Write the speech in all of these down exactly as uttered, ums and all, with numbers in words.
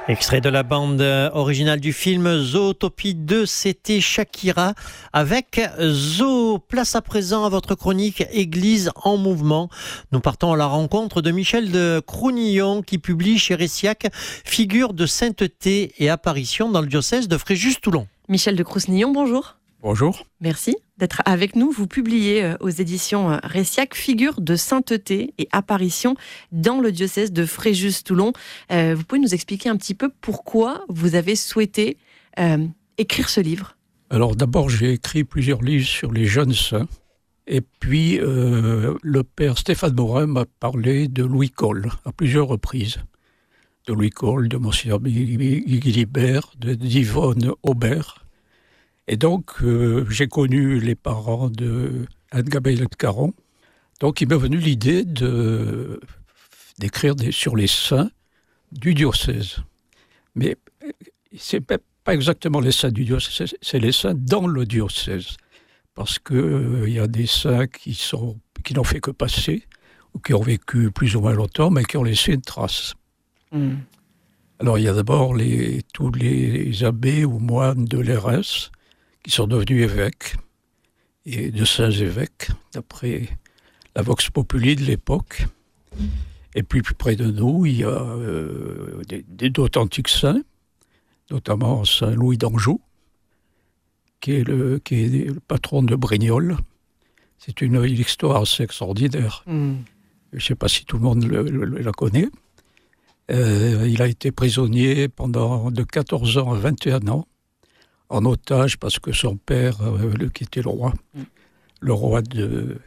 Extrait de la bande originale du film Zootopie deux, c'était Shakira avec Zo. Place à présent à votre chronique Église en mouvement. Nous partons à la rencontre de Michel de Crounillon qui publie chez Ressiac Figures de sainteté et apparitions dans le diocèse de Fréjus-Toulon. Michel de Crounillon, bonjour. Bonjour. Merci d'être avec nous. Vous publiez aux éditions Ressiac Figures de sainteté et apparitions dans le diocèse de Fréjus-Toulon. Euh, vous pouvez nous expliquer un petit peu pourquoi vous avez souhaité euh, écrire ce livre ? Alors d'abord, j'ai écrit plusieurs livres sur les jeunes saints. Et puis, euh, le père Stéphane Morin m'a parlé de Louis Cole à plusieurs reprises. De Louis Cole, de Monseigneur Guilibert, de d'Yvonne Aubert. Et donc, euh, j'ai connu les parents de Anne-Gabrielle Caron. Donc, il m'est venu l'idée de, d'écrire des, sur les saints du diocèse. Mais c'est pas exactement les saints du diocèse, c'est les saints dans le diocèse. Parce qu'il euh, y a des saints qui, sont, qui n'ont fait que passer, ou qui ont vécu plus ou moins longtemps, mais qui ont laissé une trace. Mmh. Alors, il y a d'abord les, tous les abbés ou moines de l'Érins, qui sont devenus évêques, et de saints évêques, d'après la Vox Populi de l'époque. Et puis plus près de nous, il y a euh, des, des, d'authentiques saints, notamment Saint Louis d'Anjou, qui est le, qui est le patron de Brignoles. C'est une, une histoire assez extraordinaire. Mm. Je ne sais pas si tout le monde le, le, la connaît. Euh, il a été prisonnier pendant de quatorze ans à vingt et un ans, en otage parce que son père, euh, le, qui était le roi, mm. le roi de,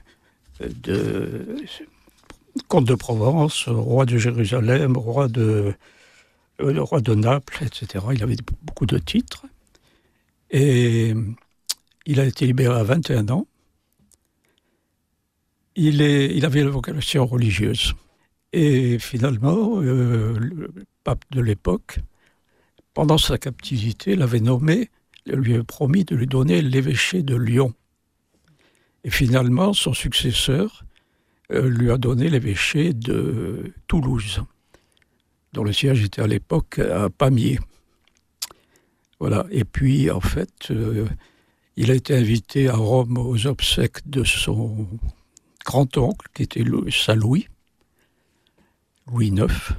de comte de Provence, roi de Jérusalem, roi de, euh, le roi de Naples, et cetera. Il avait beaucoup de titres. Et il a été libéré à vingt et un ans. Il, est, il avait la vocation religieuse. Et finalement, euh, le pape de l'époque, pendant sa captivité, l'avait nommé, lui avait promis de lui donner l'évêché de Lyon. Et finalement, son successeur euh, lui a donné l'évêché de Toulouse, dont le siège était à l'époque à Pamiers. Voilà. Et puis, en fait, euh, il a été invité à Rome aux obsèques de son grand-oncle, qui était Saint Louis, Louis neuf.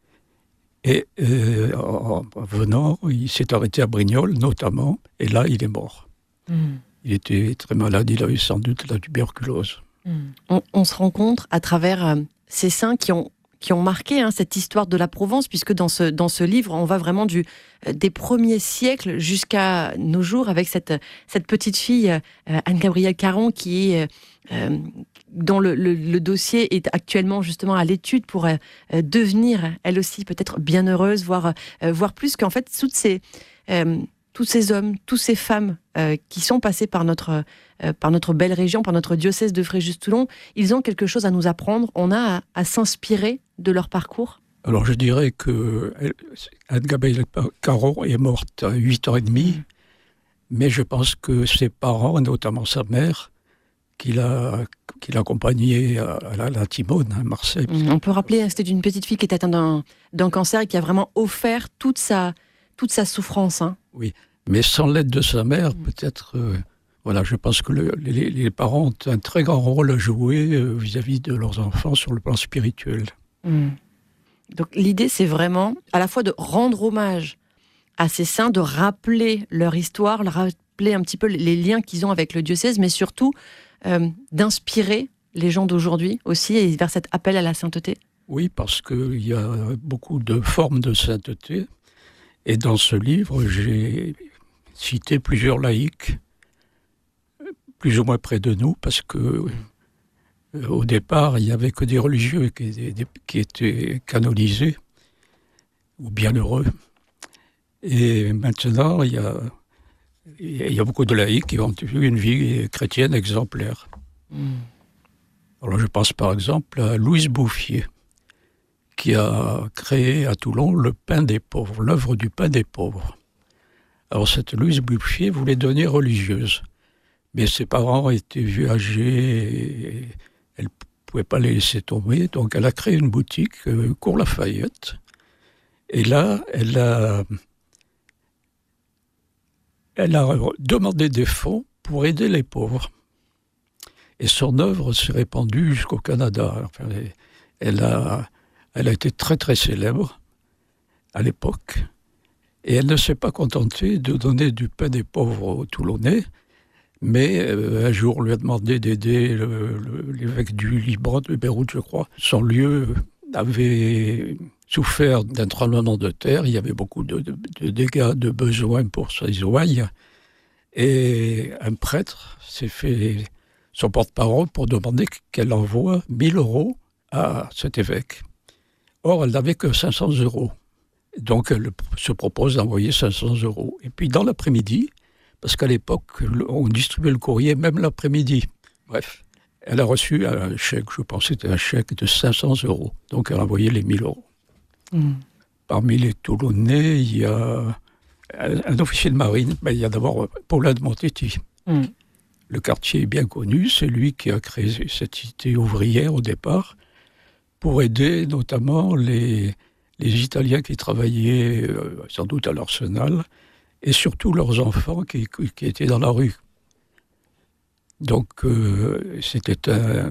Et euh, en venant, il s'est arrêté à Brignoles, notamment, et là, il est mort. Mmh. Il était très malade, il avait sans doute la tuberculose. Mmh. On, on se rencontre à travers euh, ces saints qui ont qui ont marqué hein, cette histoire de la Provence, puisque dans ce, dans ce livre, on va vraiment du, euh, des premiers siècles jusqu'à nos jours, avec cette, cette petite fille, euh, Anne-Gabrielle Caron, qui est, euh, dont le, le, le dossier est actuellement justement à l'étude pour euh, devenir, elle aussi, peut-être bienheureuse, voire, euh, voire plus, qu'en fait, toutes ces... Euh, tous ces hommes, toutes ces femmes euh, qui sont passés par notre, euh, par notre belle région, par notre diocèse de Fréjus-Toulon, ils ont quelque chose à nous apprendre. On a à, à s'inspirer de leur parcours. Alors je dirais que Anne-Gabrielle Caron est morte à huit ans et demi, mmh. mais je pense que ses parents, notamment sa mère, qui l'a, qui l'a accompagnée à, à, la, à la Timone, à Marseille. Mmh. On peut rappeler, c'était une petite fille qui était atteinte d'un, d'un cancer et qui a vraiment offert toute sa, toute sa souffrance. Hein. Oui. Mais sans l'aide de sa mère, mmh. peut-être, euh, voilà, je pense que le, les, les parents ont un très grand rôle à jouer euh, vis-à-vis de leurs enfants sur le plan spirituel. Mmh. Donc l'idée, c'est vraiment à la fois de rendre hommage à ces saints, de rappeler leur histoire, de rappeler un petit peu les liens qu'ils ont avec le diocèse, mais surtout euh, d'inspirer les gens d'aujourd'hui aussi et vers cet appel à la sainteté. Oui, parce qu'il y a beaucoup de formes de sainteté. Et dans ce livre, j'ai cité plusieurs laïcs, plus ou moins près de nous, parce que euh, au départ, il n'y avait que des religieux qui, des, qui étaient canonisés, ou bienheureux. Et maintenant, il y a, il y a beaucoup de laïcs qui ont eu une vie chrétienne exemplaire. Mm. Alors je pense par exemple à Louise Bouffier, qui a créé à Toulon le pain des pauvres, l'œuvre du pain des pauvres. Alors cette Louise Bouffier voulait devenir religieuse, mais ses parents étaient vieux âgés, et elle ne pouvait pas les laisser tomber, donc elle a créé une boutique, euh, Cours Lafayette, Et là, elle a, elle a demandé des fonds pour aider les pauvres. Et son œuvre s'est répandue jusqu'au Canada. Enfin, elle, a, elle a été très très célèbre à l'époque. Et elle ne s'est pas contentée de donner du pain des pauvres aux Toulonnais, mais euh, un jour on lui a demandé d'aider le, le, l'évêque du Liban, de Beyrouth, je crois. Son lieu avait souffert d'un tremblement de terre, il y avait beaucoup de, de, de dégâts, de besoins pour ses ouailles. Et un prêtre s'est fait son porte-parole pour demander qu'elle envoie mille euros à cet évêque. Or, elle n'avait que cinq cents euros. Donc, elle se propose d'envoyer cinq cents euros. Et puis, dans l'après-midi, parce qu'à l'époque, on distribuait le courrier même l'après-midi. Bref, elle a reçu un chèque, je pense que c'était un chèque de cinq cents euros. Donc, elle a envoyé les mille euros. Mmh. Parmi les Toulonnais, il y a un, un officier de marine. Ben, il y a d'abord Paulin de Montetti. Mmh. Le quartier est bien connu. C'est lui qui a créé cette cité ouvrière au départ pour aider notamment les... les Italiens qui travaillaient euh, sans doute à l'Arsenal, et surtout leurs enfants qui, qui étaient dans la rue. Donc euh, c'était un,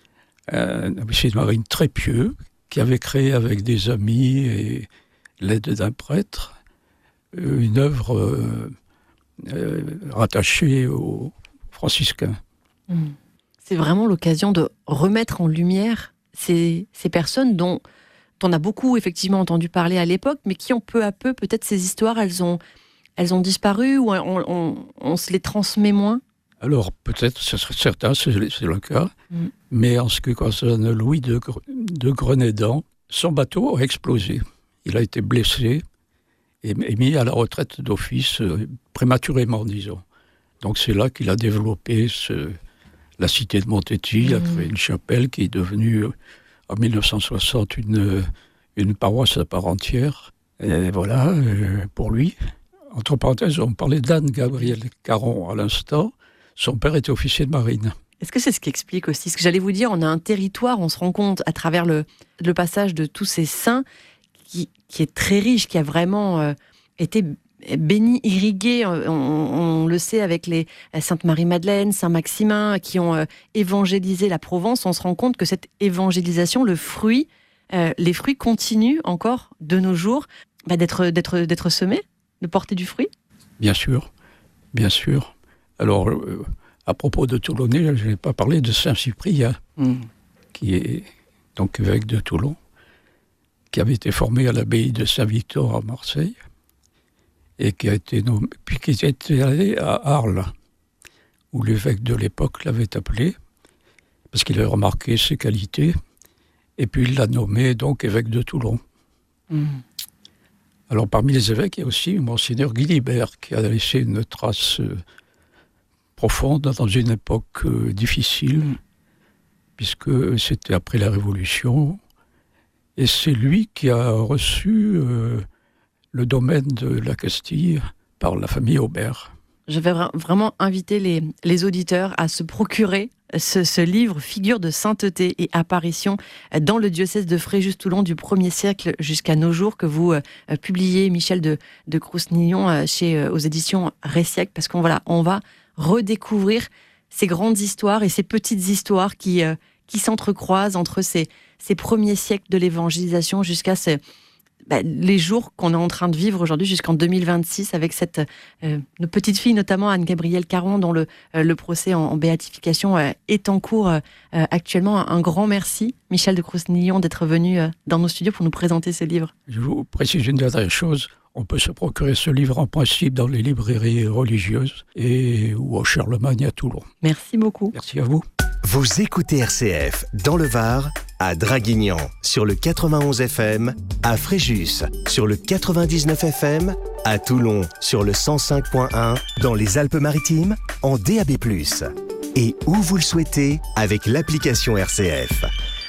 un officier de marine très pieux, qui avait créé avec des amis et l'aide d'un prêtre, euh, une œuvre euh, euh, rattachée aux franciscains. Mmh. C'est vraiment l'occasion de remettre en lumière ces, ces personnes dont on a beaucoup effectivement entendu parler à l'époque, mais qui ont peu à peu, peut-être ces histoires, elles ont, elles ont disparu ou on, on, on se les transmet moins. Alors peut-être, ce serait certain, c'est, c'est le cas, mm. mais en ce qui concerne Louis de, de Grenédan, son bateau a explosé. Il a été blessé et, et mis à la retraite d'office euh, prématurément, disons. Donc c'est là qu'il a développé ce, la cité de Montetti, mm. il a créé une chapelle qui est devenue... en dix-neuf cent soixante, une, une paroisse à part entière. Et voilà, euh, pour lui. Entre parenthèses, on parlait d'Anne-Gabrielle Caron à l'instant. Son père était officier de marine. Est-ce que c'est ce qui explique aussi ce que j'allais vous dire, on a un territoire, on se rend compte à travers le, le passage de tous ces saints qui, qui est très riche, qui a vraiment euh, été béni, irrigué, on, on le sait avec les Sainte Marie-Madeleine, Saint-Maximin, qui ont euh, évangélisé la Provence. On se rend compte que cette évangélisation, le fruit, euh, les fruits continuent encore de nos jours bah, d'être, d'être, d'être semés, de porter du fruit. Bien sûr, bien sûr. Alors, euh, à propos de Toulonnais, je n'ai pas parlé de Saint-Cyprien, mmh. qui est donc évêque de Toulon, qui avait été formé à l'abbaye de Saint-Victor à Marseille, et qui a été nommé, puis qui était allé à Arles, où l'évêque de l'époque l'avait appelé, parce qu'il avait remarqué ses qualités, et puis il l'a nommé donc évêque de Toulon. Mmh. Alors parmi les évêques, il y a aussi Monseigneur Guilibert, qui a laissé une trace euh, profonde dans une époque euh, difficile, mmh. puisque c'était après la Révolution, et c'est lui qui a reçu... Euh, le domaine de la Castille par la famille Aubert. Je vais vra- vraiment inviter les, les auditeurs à se procurer ce, ce livre, Figures de sainteté et apparition dans le diocèse de Fréjus-Toulon du premier siècle jusqu'à nos jours, que vous euh, publiez, Michel de, de Crousnillon, euh, chez, euh, aux éditions Ressiec, parce qu'on voilà, on va redécouvrir ces grandes histoires et ces petites histoires qui, euh, qui s'entrecroisent entre ces, ces premiers siècles de l'évangélisation jusqu'à ces... Bah, les jours qu'on est en train de vivre aujourd'hui jusqu'en deux mille vingt-six avec cette euh, nos petites filles, notamment Anne-Gabrielle Caron, dont le, euh, le procès en, en béatification euh, est en cours euh, actuellement. Un grand merci, Michel de Crousnillon, d'être venu euh, dans nos studios pour nous présenter ce livre. Je vous précise une dernière chose. On peut se procurer ce livre en principe dans les librairies religieuses et ou au Charlemagne à Toulon. Merci beaucoup. Merci à vous. Vous écoutez R C F dans le Var, à Draguignan sur le quatre-vingt-onze F M, à Fréjus sur le quatre-vingt-dix-neuf F M, à Toulon sur le cent cinq point un, dans les Alpes-Maritimes en D A B plus, et où vous le souhaitez avec l'application R C F.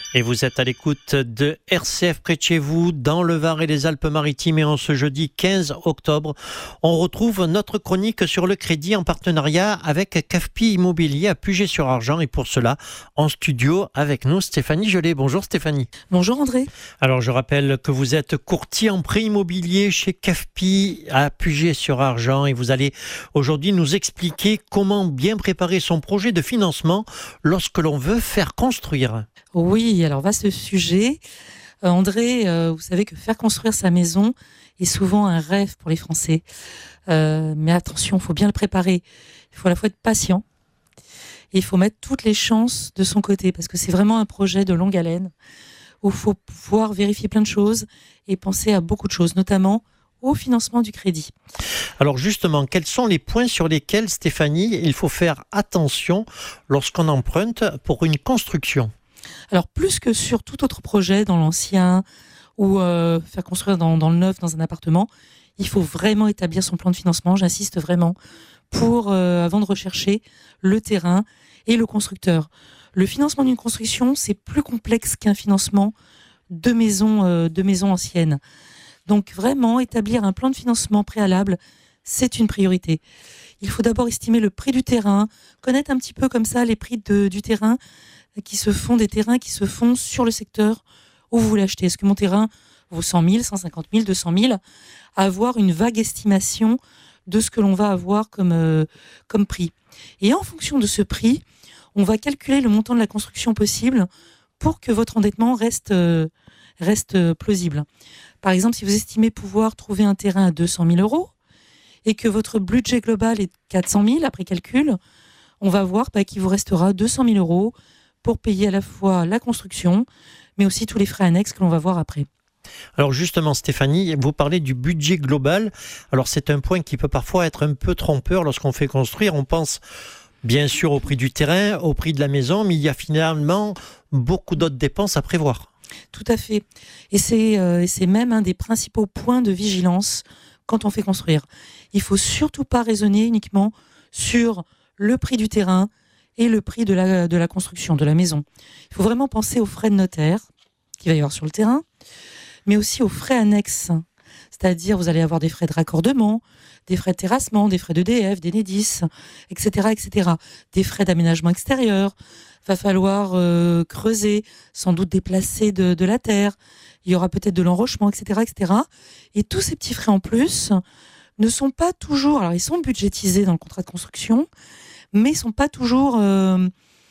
Et vous êtes à l'écoute de R C F près de chez vous, dans le Var et les Alpes-Maritimes. Et en ce jeudi quinze octobre, on retrouve notre chronique sur le crédit en partenariat avec C A F P I Immobilier à Puget-sur-Argent. Et pour cela, en studio avec nous, Stéphanie Gelé. Bonjour Stéphanie. Bonjour André. Alors je rappelle que vous êtes courtier en prêt immobilier chez C A F P I à Puget-sur-Argent. Et vous allez aujourd'hui nous expliquer comment bien préparer son projet de financement lorsque l'on veut faire construire. Oui, alors vaste sujet. Euh, André, euh, vous savez que faire construire sa maison est souvent un rêve pour les Français. Euh, mais attention, il faut bien le préparer. Il faut à la fois être patient et il faut mettre toutes les chances de son côté parce que c'est vraiment un projet de longue haleine où il faut pouvoir vérifier plein de choses et penser à beaucoup de choses, notamment au financement du crédit. Alors justement, quels sont les points sur lesquels, Stéphanie, il faut faire attention lorsqu'on emprunte pour une construction ? Alors, plus que sur tout autre projet, dans l'ancien ou euh, faire construire dans, dans le neuf, dans un appartement, il faut vraiment établir son plan de financement, j'insiste vraiment, pour, euh, avant de rechercher le terrain et le constructeur. Le financement d'une construction, c'est plus complexe qu'un financement de maisons, euh, de maisons anciennes. Donc, vraiment, établir un plan de financement préalable, c'est une priorité. Il faut d'abord estimer le prix du terrain, connaître un petit peu comme ça les prix de, du terrain, qui se font, des terrains qui se font sur le secteur où vous voulez acheter. Est-ce que mon terrain vaut cent mille, cent cinquante mille, deux cent mille ? Avoir une vague estimation de ce que l'on va avoir comme, euh, comme prix. Et en fonction de ce prix, on va calculer le montant de la construction possible pour que votre endettement reste, euh, reste plausible. Par exemple, si vous estimez pouvoir trouver un terrain à deux cent mille euros et que votre budget global est quatre cent mille après calcul, on va voir bah, qu'il vous restera deux cent mille euros pour payer à la fois la construction, mais aussi tous les frais annexes que l'on va voir après. Alors justement, Stéphanie, vous parlez du budget global. Alors c'est un point qui peut parfois être un peu trompeur lorsqu'on fait construire. On pense bien sûr au prix du terrain, au prix de la maison, mais il y a finalement beaucoup d'autres dépenses à prévoir. Tout à fait. Et c'est, euh, et c'est même un des principaux points de vigilance quand on fait construire. Il ne faut surtout pas raisonner uniquement sur le prix du terrain et le prix de la, de la construction, de la maison. Il faut vraiment penser aux frais de notaire qu'il va y avoir sur le terrain, mais aussi aux frais annexes. C'est-à-dire, vous allez avoir des frais de raccordement, des frais de terrassement, des frais d'E D F, d'Enedis, et cetera, et cetera. Des frais d'aménagement extérieur. Il va falloir euh, creuser, sans doute déplacer de, de la terre. Il y aura peut-être de l'enrochement, et cetera, et cetera. Et tous ces petits frais en plus ne sont pas toujours... Alors, ils sont budgétisés dans le contrat de construction, mais ils ne sont pas toujours... Euh,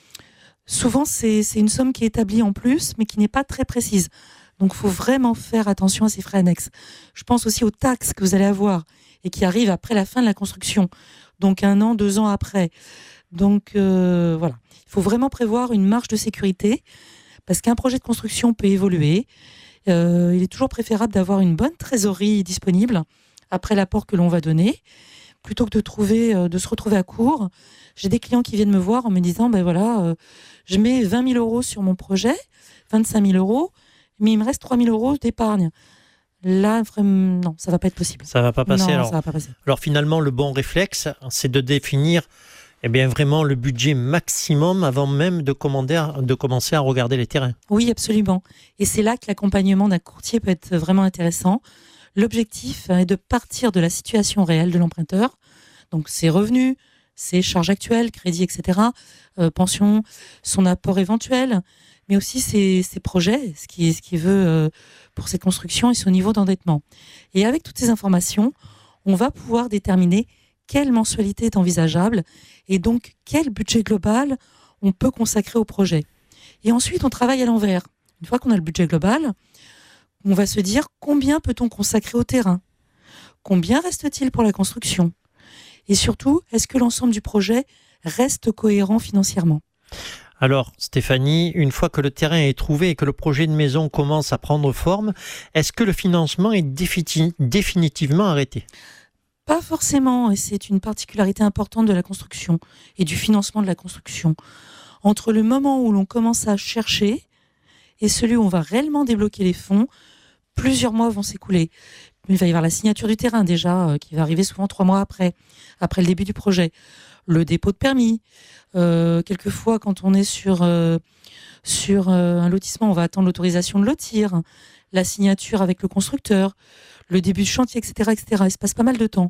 souvent, c'est, c'est une somme qui est établie en plus, mais qui n'est pas très précise. Donc, il faut vraiment faire attention à ces frais annexes. Je pense aussi aux taxes que vous allez avoir et qui arrivent après la fin de la construction. Donc, un an, deux ans après. Donc, euh, voilà. Il faut vraiment prévoir une marge de sécurité parce qu'un projet de construction peut évoluer. Euh, il est toujours préférable d'avoir une bonne trésorerie disponible après l'apport que l'on va donner, plutôt que de, trouver, euh, de se retrouver à court. J'ai des clients qui viennent me voir en me disant, ben voilà, euh, je mets vingt mille euros sur mon projet, vingt-cinq mille euros, mais il me reste trois mille euros d'épargne. Là, vraiment, non, ça ne va pas être possible. Ça ne va pas passer. Non, alors, ça va pas passer. Alors finalement, le bon réflexe, c'est de définir eh bien, vraiment le budget maximum avant même de, commander, de commencer à regarder les terrains. Oui, absolument. Et c'est là que l'accompagnement d'un courtier peut être vraiment intéressant. L'objectif est de partir de la situation réelle de l'emprunteur, donc ses revenus, ses charges actuelles, crédit, et cetera, euh, pension, son apport éventuel, mais aussi ses, ses projets, ce qu'il ce qu'il veut euh, pour ses constructions et son niveau d'endettement. Et avec toutes ces informations, on va pouvoir déterminer quelle mensualité est envisageable et donc quel budget global on peut consacrer au projet. Et ensuite, on travaille à l'envers. Une fois qu'on a le budget global, on va se dire combien peut-on consacrer au terrain ? Combien reste-t-il pour la construction ? Et surtout, est-ce que l'ensemble du projet reste cohérent financièrement ? Alors, Stéphanie, une fois que le terrain est trouvé et que le projet de maison commence à prendre forme, est-ce que le financement est défini- définitivement arrêté ? Pas forcément, et c'est une particularité importante de la construction et du financement de la construction. Entre le moment où l'on commence à chercher et celui où on va réellement débloquer les fonds, plusieurs mois vont s'écouler. Il va y avoir la signature du terrain déjà, euh, qui va arriver souvent trois mois après, après le début du projet. le dépôt de permis. Euh, quelquefois, quand on est sur, euh, sur euh, un lotissement, on va attendre l'autorisation de lotir, la signature avec le constructeur, le début de chantier, et cetera, et cetera. Il se passe pas mal de temps.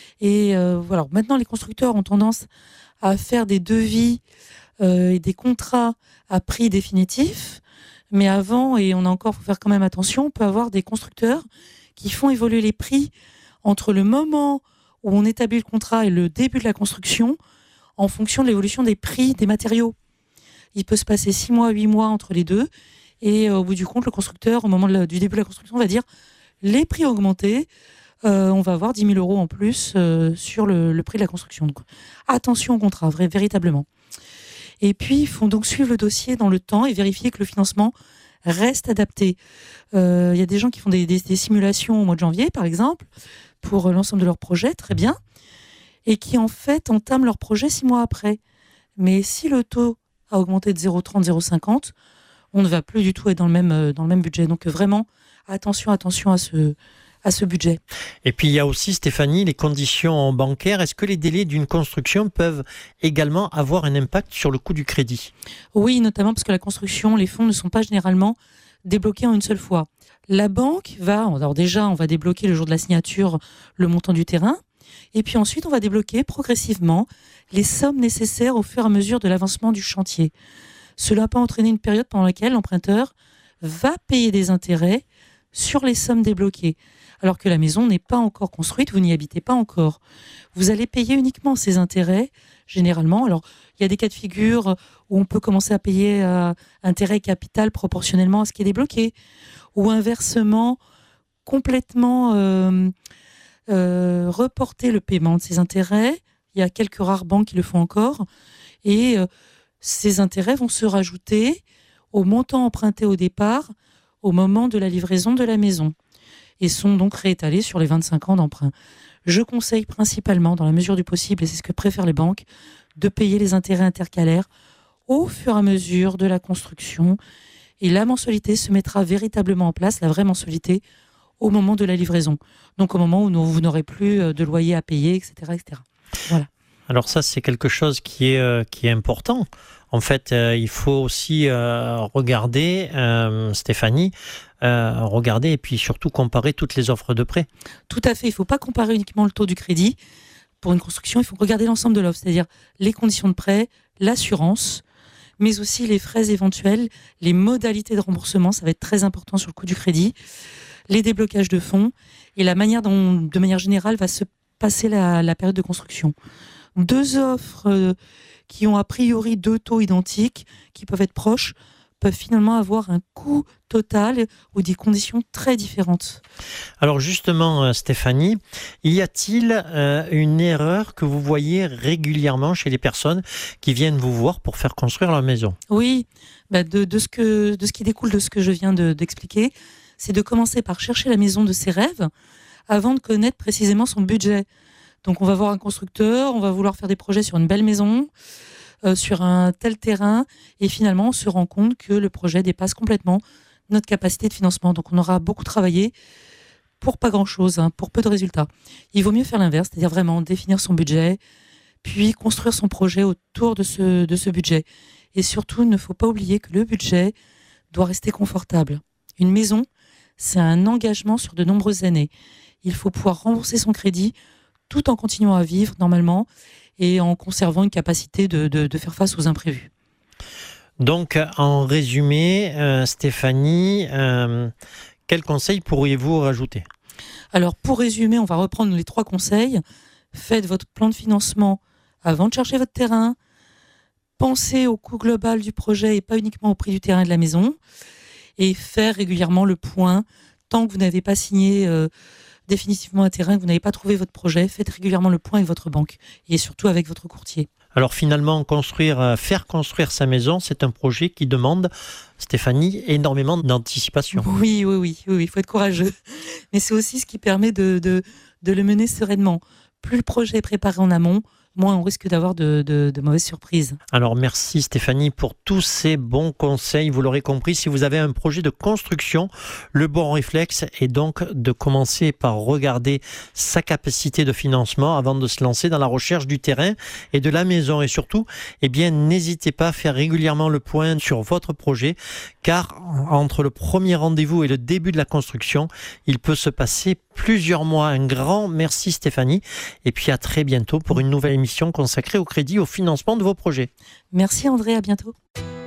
Et euh, voilà. Maintenant, les constructeurs ont tendance à faire des devis euh, et des contrats à prix définitif. Mais avant, et on a encore, faut faire quand même attention, on peut avoir des constructeurs qui font évoluer les prix entre le moment où on établit le contrat et le début de la construction en fonction de l'évolution des prix des matériaux. Il peut se passer six mois, huit mois entre les deux. Et euh, au bout du compte, le constructeur, au moment de la, du début de la construction, va dire les prix ont augmenté, euh, on va avoir dix mille euros en plus euh, sur le, le prix de la construction. Donc, attention au contrat, vrai, véritablement. Et puis, il faut donc suivre le dossier dans le temps et vérifier que le financement reste adapté. Euh, il y a des gens qui font des, des, des simulations au mois de janvier, par exemple, pour l'ensemble de leur projet, très bien, et qui en fait entament leur projet six mois après. Mais si le taux a augmenté de zéro virgule trente, zéro virgule cinquante, on ne va plus du tout être dans le même, dans le même budget. Donc vraiment, attention, attention à ce... à ce budget. Et puis il y a aussi, Stéphanie, les conditions bancaires. Est-ce que les délais d'une construction peuvent également avoir un impact sur le coût du crédit ? Oui, notamment parce que la construction, les fonds ne sont pas généralement débloqués en une seule fois. La banque va, alors déjà, on va débloquer le jour de la signature le montant du terrain, et puis ensuite on va débloquer progressivement les sommes nécessaires au fur et à mesure de l'avancement du chantier. Cela peut entraîner une période pendant laquelle l'emprunteur va payer des intérêts sur les sommes débloquées. Alors que la maison n'est pas encore construite, vous n'y habitez pas encore. Vous allez payer uniquement ces intérêts, généralement. Alors, il y a des cas de figure où on peut commencer à payer euh, intérêt et capital proportionnellement à ce qui est débloqué, ou inversement, complètement euh, euh, reporter le paiement de ces intérêts. Il y a quelques rares banques qui le font encore, et euh, ces intérêts vont se rajouter au montant emprunté au départ, au moment de la livraison de la maison, et sont donc réétalés sur les vingt-cinq ans d'emprunt. Je conseille principalement, dans la mesure du possible, et c'est ce que préfèrent les banques, de payer les intérêts intercalaires au fur et à mesure de la construction. Et la mensualité se mettra véritablement en place, la vraie mensualité, au moment de la livraison. Donc au moment où vous n'aurez plus de loyer à payer, et cetera, et cetera. Voilà. Alors ça, c'est quelque chose qui est, euh, qui est important. En fait, euh, il faut aussi euh, regarder, euh, Stéphanie, euh, regarder et puis surtout comparer toutes les offres de prêt. Tout à fait. Il ne faut pas comparer uniquement le taux du crédit. Pour une construction, il faut regarder l'ensemble de l'offre, c'est-à-dire les conditions de prêt, l'assurance, mais aussi les frais éventuels, les modalités de remboursement, ça va être très important sur le coût du crédit, les déblocages de fonds et la manière dont, de manière générale, va se passer la, la période de construction. Deux offres euh, qui ont a priori deux taux identiques, qui peuvent être proches, peuvent finalement avoir un coût total ou des conditions très différentes. Alors justement, Stéphanie, y a-t-il euh, une erreur que vous voyez régulièrement chez les personnes qui viennent vous voir pour faire construire leur maison ? Oui, bah de, de, ce que, de ce qui découle de ce que je viens de, d'expliquer, c'est de commencer par chercher la maison de ses rêves avant de connaître précisément son budget. Donc on va voir un constructeur, on va vouloir faire des projets sur une belle maison, euh, sur un tel terrain, et finalement on se rend compte que le projet dépasse complètement notre capacité de financement. Donc on aura beaucoup travaillé pour pas grand-chose, hein, pour peu de résultats. Il vaut mieux faire l'inverse, c'est-à-dire vraiment définir son budget, puis construire son projet autour de ce, de ce budget. Et surtout, il ne faut pas oublier que le budget doit rester confortable. Une maison, c'est un engagement sur de nombreuses années. Il faut pouvoir rembourser son crédit tout en continuant à vivre normalement et en conservant une capacité de, de, de faire face aux imprévus. Donc, en résumé, euh, Stéphanie, euh, quels conseils pourriez-vous rajouter ? Alors, pour résumer, on va reprendre les trois conseils. Faites votre plan de financement avant de chercher votre terrain. Pensez au coût global du projet et pas uniquement au prix du terrain et de la maison. Et faire régulièrement le point. Tant que vous n'avez pas signé euh, définitivement un terrain, que vous n'avez pas trouvé votre projet, faites régulièrement le point avec votre banque et surtout avec votre courtier. Alors finalement, construire, faire construire sa maison, c'est un projet qui demande, Stéphanie, énormément d'anticipation. Oui, oui, oui, oui, il faut être courageux. Mais c'est aussi ce qui permet de, de, de le mener sereinement. Plus le projet est préparé en amont, moins on risque d'avoir de, de, de mauvaises surprises. Alors merci Stéphanie pour tous ces bons conseils. Vous l'aurez compris, si vous avez un projet de construction, le bon réflexe est donc de commencer par regarder sa capacité de financement avant de se lancer dans la recherche du terrain et de la maison. Et surtout, eh bien, n'hésitez pas à faire régulièrement le point sur votre projet, car entre le premier rendez-vous et le début de la construction, il peut se passer plusieurs mois. Un grand merci Stéphanie, et puis à très bientôt pour une nouvelle émission consacrée au crédit, au financement de vos projets. Merci André, à bientôt.